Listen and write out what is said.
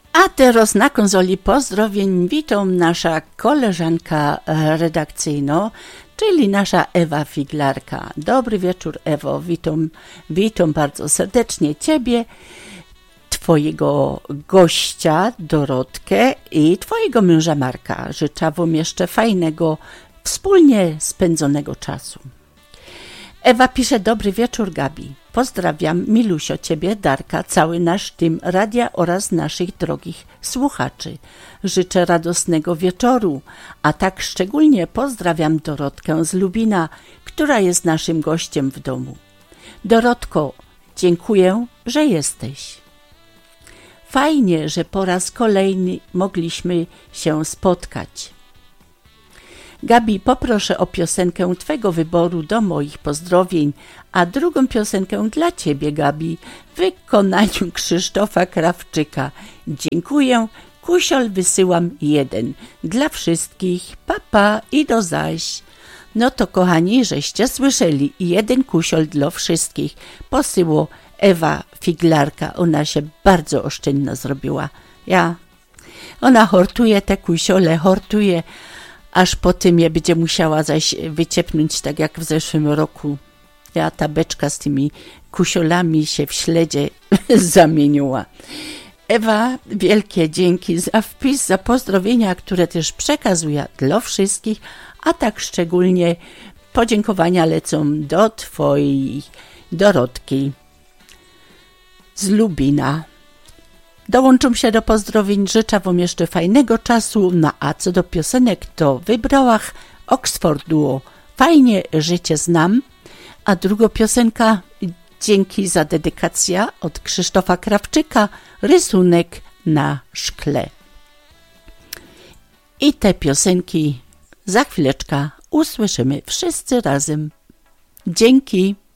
A teraz na konsoli pozdrowień witam nasza koleżanka redakcyjna, czyli nasza Ewa Figlarka. Dobry wieczór, Ewo, witam bardzo serdecznie Ciebie, Twojego gościa Dorotkę i Twojego męża Marka. Życzę Wam jeszcze fajnego, wspólnie spędzonego czasu. Ewa pisze: dobry wieczór, Gabi. Pozdrawiam, Milusio, Ciebie, Darka, cały nasz team radia oraz naszych drogich słuchaczy. Życzę radosnego wieczoru, a tak szczególnie pozdrawiam Dorotkę z Lubina, która jest naszym gościem w domu. Dorotko, dziękuję, że jesteś. Fajnie, że po raz kolejny mogliśmy się spotkać. Gabi, poproszę o piosenkę Twego wyboru do moich pozdrowień, a drugą piosenkę dla Ciebie, Gabi, w wykonaniu Krzysztofa Krawczyka. Dziękuję, kusiol wysyłam 1. Dla wszystkich, papa i do zaś. No to kochani, żeście słyszeli, 1 kusiol dla wszystkich posyło Ewa Figlarka. Ona się bardzo oszczędno zrobiła. Ona hortuje te kusiole, hortuje, aż po tym je będzie musiała zaś wyciepnąć, tak jak w zeszłym roku. Ta beczka z tymi kusiolami się w śledzie zamieniła. Ewa, wielkie dzięki za wpis, za pozdrowienia, które też przekazuję dla wszystkich, a tak szczególnie podziękowania lecą do Twojej Dorotki z Lubina. Dołączam się do pozdrowień, życzę Wam jeszcze fajnego czasu, a co do piosenek, to wybrałam Oxford Duo Fajnie życie znam, a druga piosenka, dzięki za dedykację od Krzysztofa Krawczyka, Rysunek na szkle. I te piosenki za chwileczkę usłyszymy wszyscy razem. Dzięki.